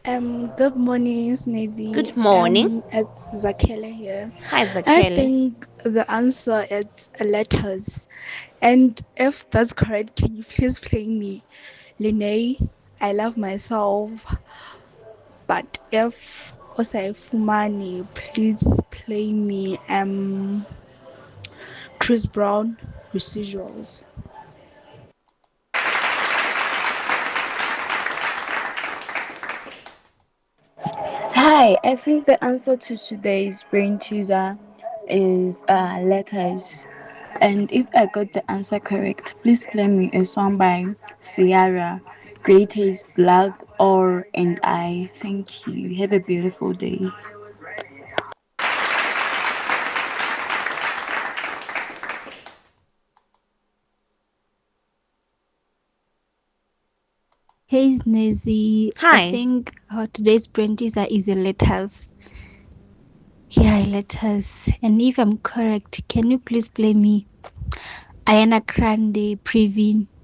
Good morning, Sneezy. Good morning. It's Zakela here. Hi, I Zakele. think the answer is letters. And if that's correct, can you please play me Lene? I love myself. But if Osai please play me Chris Brown residuals. Hi, I think the answer to today's brain teaser is letters. And if I got the answer correct, please play me a song by Ciara, Greatest Love or and I. Thank you. Have a beautiful day. Hey Snazzy, I Hi. think today's brand teaser is a letters. Yeah, letters. And if I'm correct, can you please play me Ayana Grande Previn